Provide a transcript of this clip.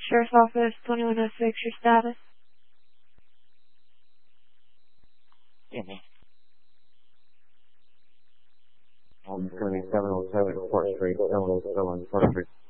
Sheriff's Office, 2106, your status? I'm 2707 Court Street, Illinois, First Street.